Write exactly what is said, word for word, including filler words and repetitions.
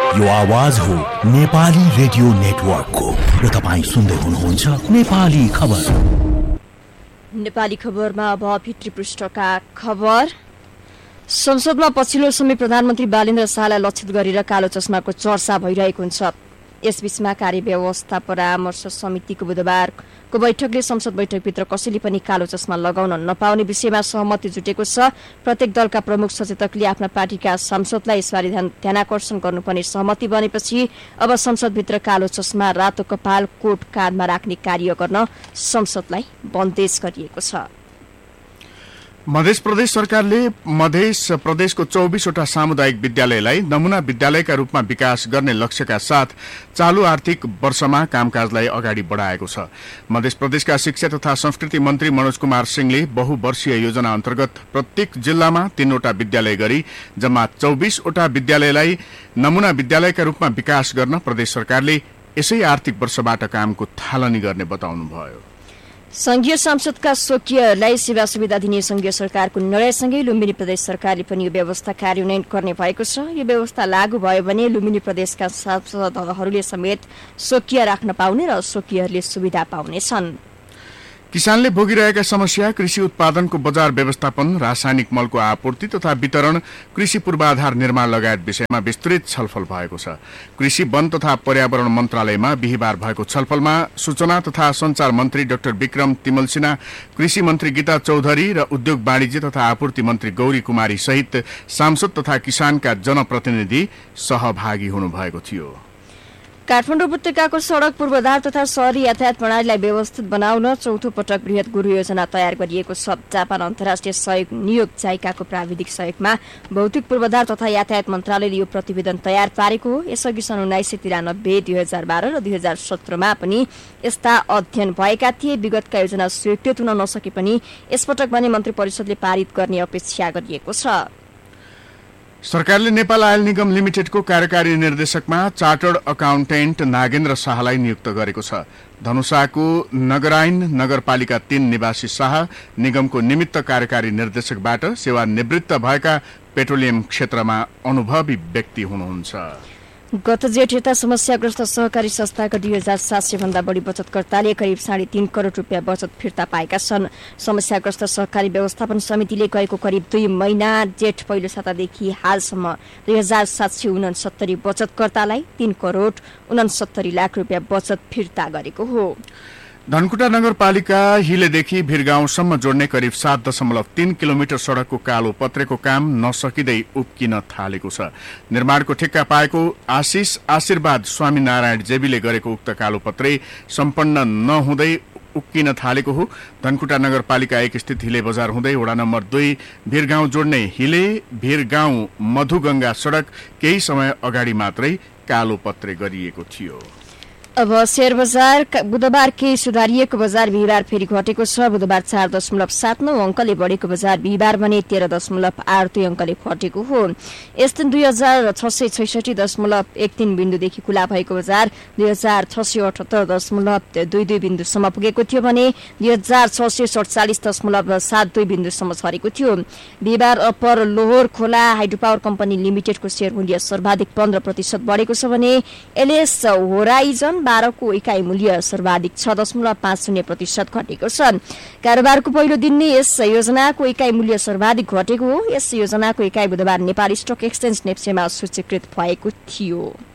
यो आवाज हो नेपाली रेडियो नेटवर्कको र तपाईं सुन्दै हुनुहुन्छ नेपाली खबर। नेपाली खबरमा अब भित्री पृष्ठका खबर। संसदमा पछिल्लो समय प्रधानमन्त्री बालेन्द्र शाहलाई लक्षित गरेर कालो चस्माको चर्चा भइरहेको हुन्छ। यसबीचमा कार्यव्यवस्था परामर्श समितिको बुधबारको बैठकले संसद बैठकभित्र कसैले पनि कालो चस्मा लगाउन नपाउने विषयमा सहमति जुटेको छ। प्रत्येक दलका प्रमुख सचेतकले आफ्ना पार्टीका सांसदलाई यसबारे ध्यानाकर्षण गर्नुपर्ने सहमति बनेपछि अब संसदभित्र कालो चस्मा, रातो कपाल, कोट काँधमा राख्ने कार्य गर्न संसदलाई बन्देज गरिएको छ। मध्य प्रदेश सरकारले मध्य प्रदेशको चौबीसवटा सामुदायिक विद्यालयलाई नमूना विद्यालयका रूपमा विकास गर्ने लक्ष्यका साथ चालू आर्थिक वर्षमा कामकाजलाई अगाडि बढाएको छ। मध्य प्रदेशका शिक्षा तथा संस्कृति मन्त्री मनोज कुमार सिंहले बहुवर्षीय योजना अन्तर्गत प्रत्येक जिल्लामा तीनवटा विद्यालय गरी जम्मा चौबीसवटा विद्यालयलाई नमूना विद्यालयका रूपमा विकास गर्न प्रदेश सरकारले यसै आर्थिक वर्षबाट कामको थालनी गर्ने बताउनुभयो। संघीय संसदका स्वकीयहरूलाई सेवा सुविधा दिने संघीय सरकारको निर्णयसँगै लुम्बिनी प्रदेश सरकारले पनि यो व्यवस्था कार्यान्वयन गर्ने भएको छ। यो व्यवस्था लागू भयो भने लुम्बिनी प्रदेशका सांसदहरूले समेत स्वकीय राख्न पाउने र स्वकीयहरूले सुविधा पाउनेछन्। किसानले भोगिरहेका समस्या, कृषि उत्पादनको बजार व्यवस्थापन, रासायनिक मलको आपूर्ति तथा वितरण, कृषि पूर्वाधार निर्माण लगायत विषयमा विस्तृत छलफल भएको छ। कृषि, वन तथा पर्यावरण मन्त्रालयमा बिहिबार भएको छलफलमा सूचना तथा संचार मन्त्री डाक्टर विक्रम तिमल सिन्हा, कृषि मन्त्री गीता चौधरी र उद्योग वाणिज्य तथा आपूर्ति मन्त्री गौरी कुमारी सहित सांसद तथा किसानका जनप्रतिनिधि सहभागी हुनुभएको थियो। काठमाडौँ उपत्यकाको सड़क पूर्वाधार तथा शहरी यातायात प्रणालीलाई व्यवस्थित बनाउन चौथो पटक बृहत गुरु योजना तयार गरिएको छ। जापान अन्तर्राष्ट्रिय सहयोग नियोग जाइकाको प्राविधिक सहयोगमा भौतिक पूर्वाधार तथा यातायात मन्त्रालयले यो प्रतिवेदन तयार पारेको हो। यसअघि सन् उन्नाइस सय तिरानब्बे दुई हजार बाह्र र दुई हजार सत्रमा पनि यस्ता अध्ययन भएका थिए। विगतका योजना स्वीकृत हुन नसके पनि यसपटक भने मन्त्री परिषदले पारित गर्ने अपेक्षा गरिएको छ। सरकारले नेपाल आयल निगम लिमिटेडको कार्यकारी निर्देशकमा चार्टर्ड अकाउन्टेन्ट नागेन्द्र शाहलाई नियुक्त गरेको छ। धनुषाको नगरायन नगरपालिका तीन निवासी शाह निगमको निमित्त कार्यकारी निर्देशकबाट सेवानिवृत्त भएका पेट्रोलियम क्षेत्रमा अनुभवी व्यक्ति हुनुहुन्छ। गत जेठ यता समस्याग्रस्त सहकारी संस्थाका दुई हजार सात सय भन्दा बढी बचतकर्ताले करिब साढे तीन करोड़ रूपियाँ बचत फिर्ता पाएका छन्। समस्याग्रस्त सहकारी व्यवस्थापन समितिले गएको करिब दुई महिना जेठ पहिलो सातादेखि हालसम्म दुई हजार सात सय उनसत्तरी बचतकर्तालाई तीन करोड़ उनसत्तरी लाख रूपियाँ बचत फिर्ता गरेको हो। धनकुटा नगरपालिका हिलेदेखि भिरगाउँसम्म जोड्ने करिब सात दशमलव तीन किलोमिटर सड़कको कालो पत्रेको काम नसकिँदै उब्किन थालेको छ। निर्माणको ठेक्का पाएको आशिष आशीर्वाद स्वामीनारायण जेबीले गरेको उक्त कालो पत्रे सम्पन्न नहुँदै उक्किन थालेको हो। धनकुटा नगरपालिका एक स्थित हिले बजार हुँदै वडा नम्बर दुई भिरगाउँ जोड्ने हिले भिरगाउँ मधुगंगा सड़क केही समय अगाडि मात्रै कालो पत्रे गरिएको थियो। अब शेयर बजार बुधबार केही सुधारिएको बजार बिहिबार फेरि घटेको छ। बुधबार चार दशमलव सात नौ अंकले बढेको बजार बिहिबार भने तेह्र दशमलव आठ दुई अंकले घटेको हो। यस दिन दुई हजार छ सय छैसठी दशमलव एक तीन बिन्दुदेखि खुला भएको बजार दुई हजार छ सय अठहत्तर दशमलव दुई दुई बिन्दुसम्म पुगेको थियो भने दुई हजार छ सय सडचालिस दशमलव सात दुई बिन्दुसम्म झरेको थियो। बिहिबार अप्पर लोहोर खोला हाइड्रो पावर कम्पनी लिमिटेडको शेयर मूल्य सर्वाधिक पन्ध्र प्रतिशत बढेको छ भने एलएस होराइजन बाह्रको इकाई मूल्य सर्वाधिक छ दशमलव पाँच शून्य प्रतिशत घटेको छ। कारोबारको पहिलो दिन नै यस योजनाको इकाई मूल्य सर्वाधिक घटेको हो। यस योजनाको इकाई बुधबार नेपाल स्टक एक्सचेन्ज नेप्सेमा सूचीकृत भएको थियो।